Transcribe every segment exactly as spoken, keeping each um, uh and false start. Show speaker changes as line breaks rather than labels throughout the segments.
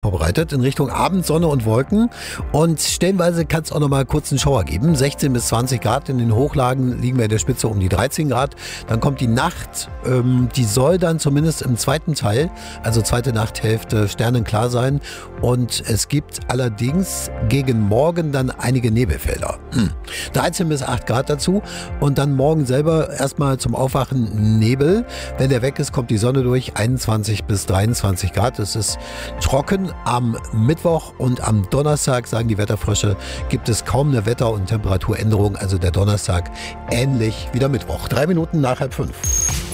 Vorbereitet in Richtung Abend, Sonne und Wolken und stellenweise kann es auch noch mal kurz einen Schauer geben. sechzehn bis zwanzig Grad, in den Hochlagen liegen wir in der Spitze um die dreizehn Grad. Dann kommt die Nacht, ähm, die soll dann zumindest im zweiten Teil, also zweite Nachthälfte, sternenklar sein und es gibt allerdings gegen morgen dann einige Nebelfelder. Hm. dreizehn bis acht Grad dazu und dann morgen selber erstmal zum Aufwachen Nebel. Wenn der weg ist, kommt die Sonne durch, einundzwanzig bis dreiundzwanzig Grad. Es ist trocken. Am Mittwoch und am Donnerstag, sagen die Wetterfrösche, gibt es kaum eine Wetter- und Temperaturänderung. Also der Donnerstag ähnlich wie der Mittwoch. Drei Minuten nach halb fünf.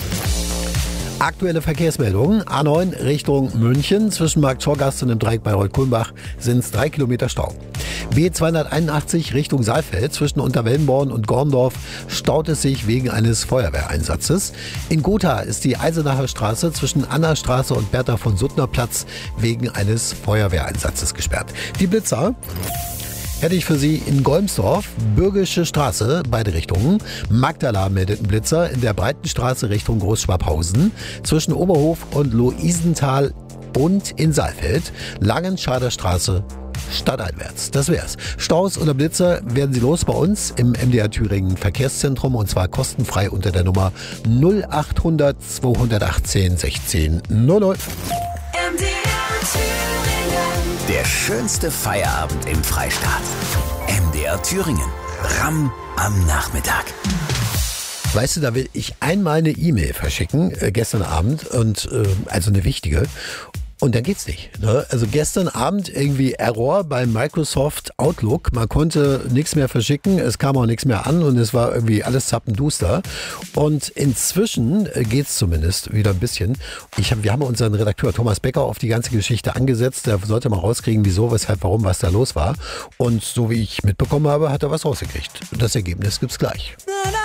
Aktuelle Verkehrsmeldungen. A neun Richtung München. Zwischen Markt Schorgast und dem Dreieck bei Reut-Kulmbach sind es drei Kilometer Stau. B zweihunderteinundachtzig Richtung Saalfeld. Zwischen Unterwellenborn und Gorndorf staut es sich wegen eines Feuerwehreinsatzes. In Gotha ist die Eisenacher Straße zwischen Annastraße und Bertha von Suttner Platz wegen eines Feuerwehreinsatzes gesperrt. Die Blitzer hätte ich für Sie in Golmsdorf, Bürgische Straße, beide Richtungen. Magdala meldet einen Blitzer in der Breitenstraße Richtung Großschwabhausen. Zwischen Oberhof und Luisenthal und in Saalfeld. Langenscheider Straße stadteinwärts. Das wär's. Staus oder Blitzer werden Sie los bei uns im M D R Thüringen Verkehrszentrum und zwar kostenfrei unter der Nummer null achthundert zweihundertachtzehn sechzehn null null.
M D R Thüringen.
Der schönste Feierabend im Freistaat. M D R Thüringen. Ramm am Nachmittag.
Weißt du, da will ich einmal eine E-Mail verschicken, äh, gestern Abend, und äh, also eine wichtige. Und dann geht's nicht. Ne? Also gestern Abend irgendwie Error bei Microsoft Outlook. Man konnte nichts mehr verschicken, es kam auch nichts mehr an und es war irgendwie alles zappenduster. Und inzwischen geht's zumindest wieder ein bisschen. Ich hab, wir haben unseren Redakteur Thomas Becker auf die ganze Geschichte angesetzt. Der sollte mal rauskriegen, wieso, weshalb, warum, was da los war. Und so wie ich mitbekommen habe, hat er was rausgekriegt. Das Ergebnis gibt's gleich.